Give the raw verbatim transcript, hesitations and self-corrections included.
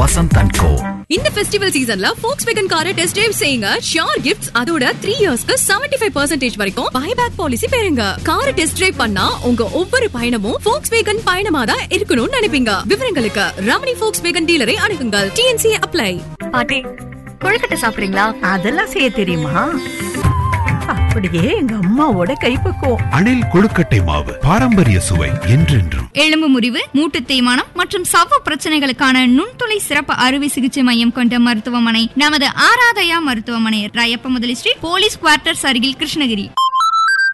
Vasanth and கோ. இந்த festival சீசன்ல Volkswagen காரை டெஸ்ட் டிரைவ் செய்யுங்க. ஷியோர் கிஃப்ட்ஸ், அதோட த்ரீ இயர்ஸ்க்கு செவன்டி ஃபைவ் பர்சன்டேஜ் வரைக்கும் பைபேக் பாலிசி பெறுங்க. காரை டெஸ்ட் டிரைவ் பண்ணா உங்க ஒவ்வொரு பயணமும் Volkswagen பயணமா தான் இருக்கணும்னு நினைப்பீங்க. விவரங்களுக்கு Ramani Volkswagen டீலரை அணுகுங்கள். T N C apply. பாட்டி, கொழுக்கட்டை சாப்பிடுறீங்களா? அதெல்லாம் செய்ய தெரியுமா? அப்படியே எங்க அம்மாவோட கைப்பக்குவம். அணில் கொழுக்கட்டை மாவு, பாரம்பரிய சுவை என்றென்றும். எலும்பு முறிவு, மூட்டு தேய்மானம் மற்றும் சவ்வு பிரச்சனைகளுக்கான நுண்துளை சிறப்பு அறுவை சிகிச்சை மையம் கொண்ட மருத்துவமனை நமது ஆராதயா மருத்துவமனை, ராயப்ப முதலி ஸ்ட்ரீட், போலீஸ் குவார்டர்ஸ் அருகில், கிருஷ்ணகிரி.